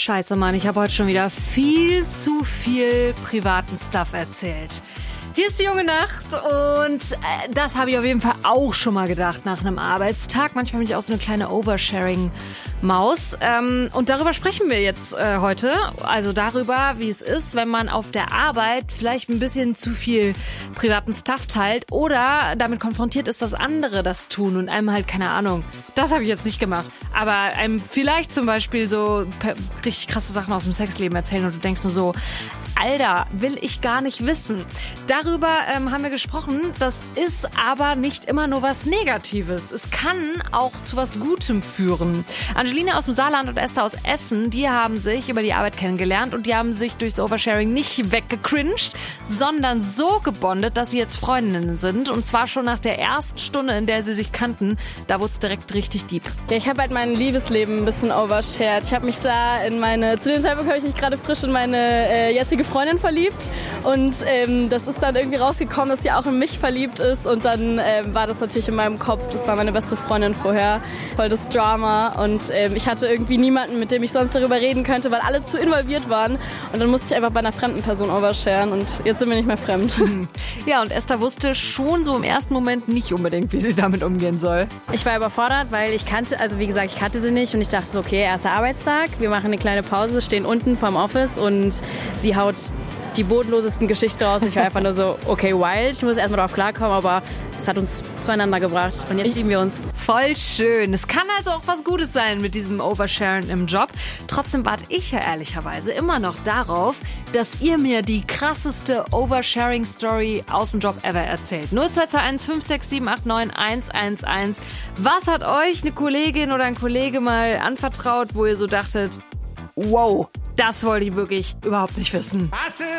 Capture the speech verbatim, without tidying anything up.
Scheiße, Mann, ich habe heute schon wieder viel zu viel privaten Stuff erzählt. Hier ist die junge Nacht und äh, das habe ich auf jeden Fall auch schon mal gedacht nach einem Arbeitstag. Manchmal bin ich auch so eine kleine Oversharing-Maus. Ähm, und darüber sprechen wir jetzt äh, heute. Also darüber, wie es ist, wenn man auf der Arbeit vielleicht ein bisschen zu viel privaten Stuff teilt oder damit konfrontiert ist, dass andere das tun und einem halt, keine Ahnung, das habe ich jetzt nicht gemacht, aber einem vielleicht zum Beispiel so richtig krasse Sachen aus dem Sexleben erzählen und du denkst nur so, Alter, will ich gar nicht wissen. Darüber ähm, haben wir gesprochen. Das ist aber nicht immer nur was Negatives. Es kann auch zu was Gutem führen. Angelina aus dem Saarland und Esther aus Essen, die haben sich über die Arbeit kennengelernt und die haben sich durchs Oversharing nicht weggecringed, sondern so gebondet, dass sie jetzt Freundinnen sind. Und zwar schon nach der ersten Stunde, in der sie sich kannten. Da wurde es direkt richtig deep. Ja, ich habe halt mein Liebesleben ein bisschen overshared. Ich habe mich da in meine, zu dem Zeitpunkt habe ich mich gerade frisch in meine äh, jetzige Freundin verliebt und ähm, das ist dann irgendwie rausgekommen, dass sie auch in mich verliebt ist und dann ähm, war das natürlich in meinem Kopf, das war meine beste Freundin vorher, voll das Drama und ähm, ich hatte irgendwie niemanden, mit dem ich sonst darüber reden könnte, weil alle zu involviert waren und dann musste ich einfach bei einer fremden Person oversharen und jetzt sind wir nicht mehr fremd. Ja, und Esther wusste schon so im ersten Moment nicht unbedingt, wie sie damit umgehen soll. Ich war überfordert, weil ich kannte, also wie gesagt, ich kannte sie nicht und ich dachte so, okay, erster Arbeitstag, wir machen eine kleine Pause, stehen unten vorm Office und sie haut die bodenlosesten Geschichten raus. Ich war einfach nur so, okay, wild, ich muss erstmal drauf klarkommen, aber es hat uns zueinander gebracht und jetzt lieben wir uns. Voll schön. Es kann also auch was Gutes sein mit diesem Oversharen im Job. Trotzdem warte ich ja ehrlicherweise immer noch darauf, dass ihr mir die krasseste Oversharing-Story aus dem Job ever erzählt. null zwei zwei eins fünf sechs sieben acht neun eins eins eins. Was hat euch eine Kollegin oder ein Kollege mal anvertraut, wo ihr so dachtet, wow, das wollte ich wirklich überhaupt nicht wissen.